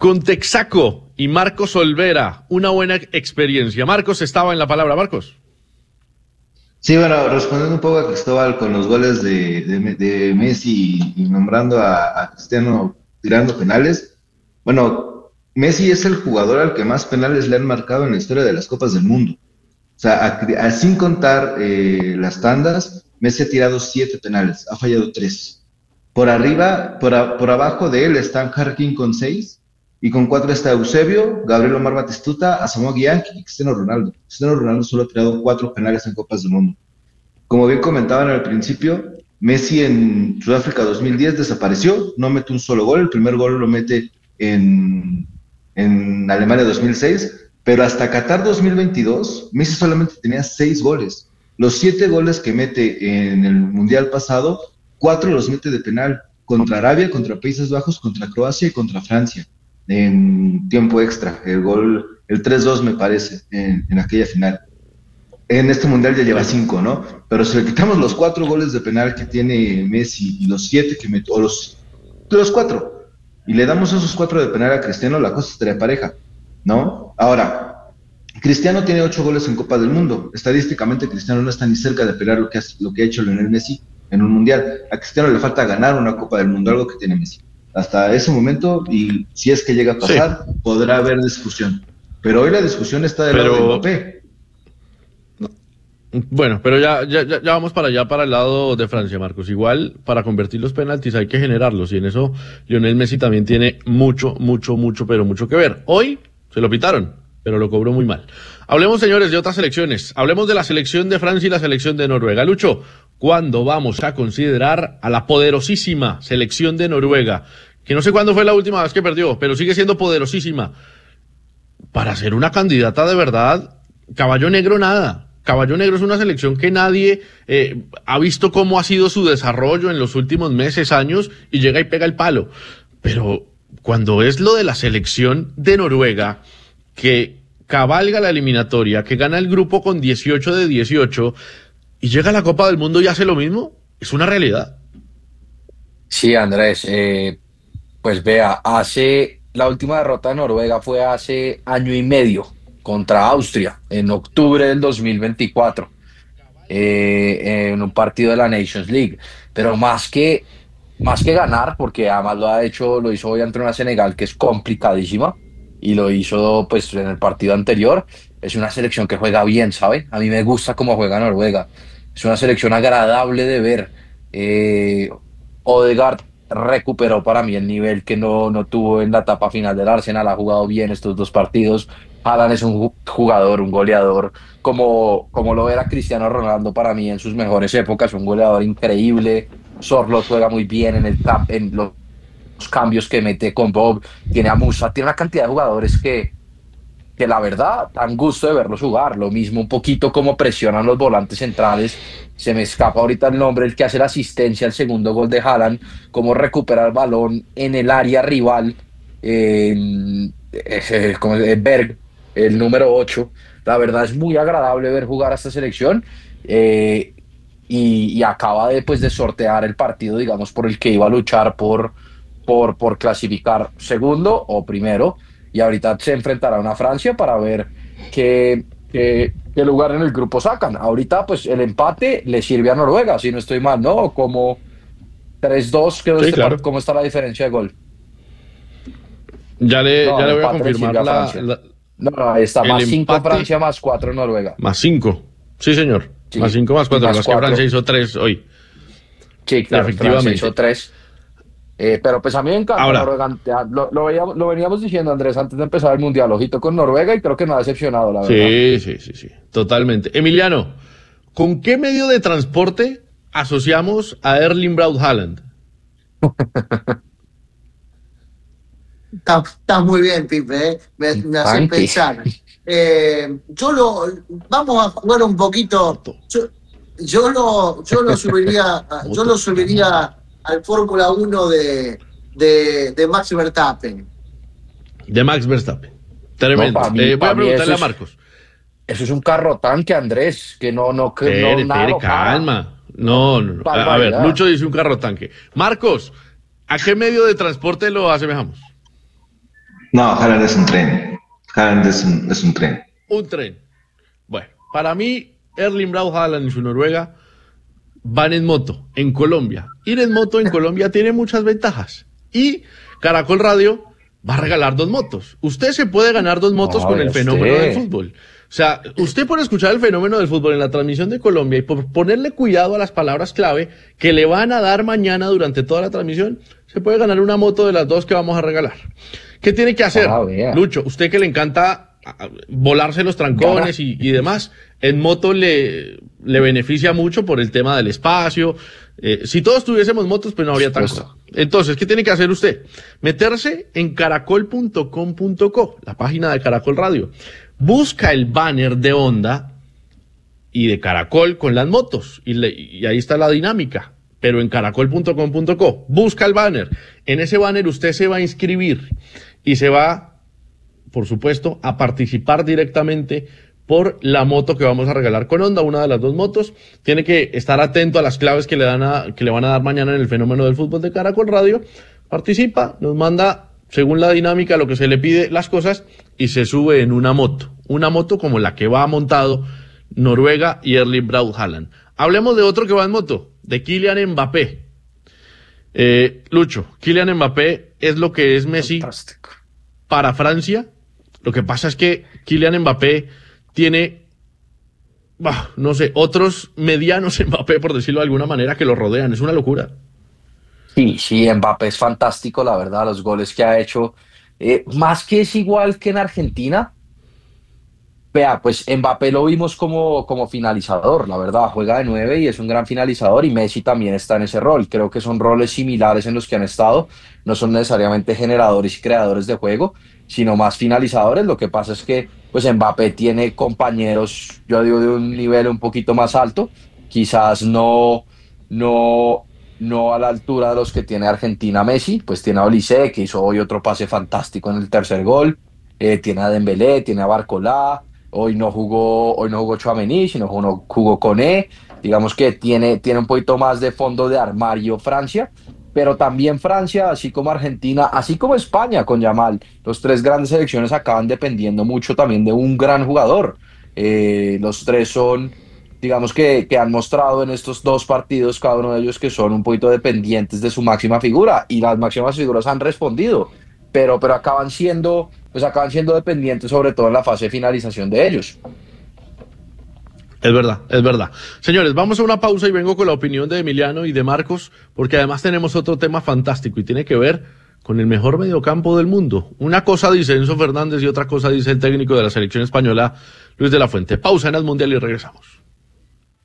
Con Texaco y Marcos Olvera, una buena experiencia. Marcos estaba en la palabra, Marcos. Sí, bueno, respondiendo un poco a Cristóbal con los goles de Messi y nombrando a Cristiano tirando penales. Bueno, Messi es el jugador al que más penales le han marcado en la historia de las Copas del Mundo. O sea, sin contar las tandas, Messi ha tirado 7 penales, ha fallado 3. Por arriba, por abajo de él están Harkin con 6 y con 4 está Eusebio, Gabriel Omar Batistuta, Asamoah Gyan y Cristiano Ronaldo. Cristiano Ronaldo solo ha tirado 4 penales en Copas del Mundo. Como bien comentaban al principio, Messi en Sudáfrica 2010 desapareció, no mete un solo gol, el primer gol lo mete en Alemania 2006, pero hasta Qatar 2022, Messi solamente tenía 6 goles. Los 7 goles que mete en el Mundial pasado, 4 los mete de penal, contra Arabia, contra Países Bajos, contra Croacia y contra Francia, en tiempo extra, el 3-2 me parece, en aquella final. En este mundial ya lleva Sí. 5, ¿no? Pero si le quitamos los 4 goles de penal que tiene Messi y los 7 que metió, o los 4, y le damos esos 4 de penal a Cristiano, la cosa estaría pareja, ¿no? Ahora, Cristiano tiene 8 goles en Copa del Mundo. Estadísticamente, Cristiano no está ni cerca de pelear lo que ha hecho Lionel Messi en un mundial. A Cristiano le falta ganar una Copa del Mundo, algo que tiene Messi. Hasta ese momento, y si es que llega a Sí, pasar, podrá haber discusión. Pero hoy la discusión está del lado de pero Mbappé. bueno, pero ya vamos para allá, para el lado de Francia, Marcos. Igual, para convertir los penaltis hay que generarlos, y en eso Lionel Messi también tiene mucho, pero mucho que ver. Hoy se lo pitaron, pero lo cobró muy mal. Hablemos, señores, de otras selecciones. Hablemos de la selección de Francia y la selección de Noruega. Lucho, ¿cuándo vamos a considerar a la poderosísima selección de Noruega? Que no sé cuándo fue la última vez que perdió, pero sigue siendo poderosísima. Para ser una candidata de verdad, Caballo Negro nada. Caballo Negro es una selección que nadie ha visto cómo ha sido su desarrollo en los últimos meses, años, y llega y pega el palo. Pero cuando es lo de la selección de Noruega, que cabalga la eliminatoria, que gana el grupo con 18 de 18, y llega a la Copa del Mundo y hace lo mismo, es una realidad. Sí, Andrés, pues vea, la última derrota de Noruega fue hace año y medio contra Austria, en octubre del 2024, en un partido de la Nations League. Pero más que ganar, porque además lo hizo hoy ante una Senegal que es complicadísima, y lo hizo pues en el partido anterior. Es una selección que juega bien, ¿sabe? A mí me gusta cómo juega Noruega. Es una selección agradable de ver. Odegaard recuperó para mí el nivel que no tuvo en la etapa final del Arsenal. Ha jugado bien estos 2 partidos. Haaland es un jugador, un goleador, como lo era Cristiano Ronaldo para mí en sus mejores épocas, un goleador increíble. Sorloth juega muy bien en los cambios que mete con Bob. Tiene a Musa, tiene una cantidad de jugadores que la verdad dan gusto de verlos jugar. Lo mismo un poquito como presionan los volantes centrales. Se me escapa ahorita el nombre, el que hace la asistencia al segundo gol de Haaland, cómo recupera el balón en el área rival. Como Berg, el número 8. La verdad es muy agradable ver jugar a esta selección. Y acaba de sortear el partido, digamos, por el que iba a luchar por clasificar segundo o primero, y ahorita se enfrentará a una Francia para ver qué lugar en el grupo sacan. Ahorita pues el empate le sirve a Noruega, si no estoy mal, ¿no? Como 3-2 quedó Sí, claro. ¿cómo está la diferencia de gol? Ya No, el le voy a empate le sirve confirmar a Francia. No, ahí está, el +5 empate. Francia, +4 Noruega. Más 5. Sí, Sí, señor. Más Sí, 5 más y 4. Lo que pasa es que Francia +4. hizo 3 hoy. Sí, claro, Francia hizo Efectivamente. 3. Pero pues a mí me encanta Ahora, Noruega. Lo veníamos diciendo, Andrés, antes de empezar el Mundial. Ojito con Noruega, y creo que no ha decepcionado, la verdad. sí. Totalmente. Emiliano, ¿con qué medio de transporte asociamos a Erling Braut Haaland? Está muy bien, Pipe, ¿eh? Me haces Tanque. pensar. Vamos a jugar un poquito. Moto. Yo lo subiría, yo Moto. lo subiría al Fórmula 1 de Max Verstappen. De Max Verstappen. No, Tremendo. para mí, Voy a para mí preguntarle a Marcos. eso es un carro tanque, Andrés, que no, nada Pere, lo para. calma. No, No. A ver, barbaridad. Lucho dice un carro tanque. Marcos, ¿a qué medio de transporte lo asemejamos? No, Haaland es un tren. Haaland es un tren. Un tren. Bueno, para mí, Erling Braut Haaland y su Noruega van en moto, en Colombia. Ir en moto en Colombia tiene muchas ventajas. Y Caracol Radio va a regalar 2 motos. Usted se puede ganar 2 motos con el fenómeno del fútbol. O sea, usted por escuchar el fenómeno del fútbol en la transmisión de Colombia y por ponerle cuidado a las palabras clave que le van a dar mañana durante toda la transmisión, se puede ganar una moto de las 2 que vamos a regalar. ¿Qué tiene que hacer? Lucho, usted que le encanta volarse los trancones y demás, en moto le beneficia mucho por el tema del espacio. Si todos tuviésemos motos, pues no habría tanto. Entonces, ¿qué tiene que hacer usted? Meterse en caracol.com.co, la página de Caracol Radio. Busca el banner de Honda y de Caracol con las motos. Y ahí está la dinámica. Pero en caracol.com.co. Busca el banner. En ese banner usted se va a inscribir y se va, por supuesto, a participar directamente por la moto que vamos a regalar con Honda, una de las 2 motos. Tiene que estar atento a las claves que le van a dar mañana en el fenómeno del fútbol de Caracol Radio. Participa, nos manda, según la dinámica, lo que se le pide, las cosas, y se sube en una moto. Una moto como la que va montado Noruega y Erling Braut Haaland. Hablemos de otro que va en moto, de Kylian Mbappé. Lucho, Kylian Mbappé es lo que es Messi para Francia. Lo que pasa es que Kylian Mbappé tiene, no sé, otros medianos Mbappé, por decirlo de alguna manera, que lo rodean. Es una locura. Sí, Mbappé es fantástico, la verdad, los goles que ha hecho. Más que es igual que en Argentina. Vea, pues Mbappé lo vimos como finalizador, la verdad, juega de 9 y es un gran finalizador, y Messi también está en ese rol. Creo que son roles similares en los que han estado, no son necesariamente generadores y creadores de juego, sino más finalizadores. Lo que pasa es que pues Mbappé tiene compañeros, yo digo, de un nivel un poquito más alto, quizás no a la altura de los que tiene Argentina Messi. Pues tiene a Olise, que hizo hoy otro pase fantástico en el tercer gol, tiene a Dembélé, tiene a Barcola. Hoy no jugó Tchouaméni, sino jugó Koné. Digamos que tiene un poquito más de fondo de armario Francia, pero también Francia, así como Argentina, así como España con Yamal, los 3 grandes selecciones acaban dependiendo mucho también de un gran jugador. Los 3 son, digamos que han mostrado en estos 2 partidos, cada uno de ellos, que son un poquito dependientes de su máxima figura, y las máximas figuras han respondido, pero acaban siendo dependientes, sobre todo en la fase de finalización de ellos. Es verdad, es verdad. Señores, vamos a una pausa y vengo con la opinión de Emiliano y de Marcos, porque además tenemos otro tema fantástico y tiene que ver con el mejor mediocampo del mundo. Una cosa dice Enzo Fernández y otra cosa dice el técnico de la selección española, Luis de la Fuente. Pausa en el Mundial y regresamos.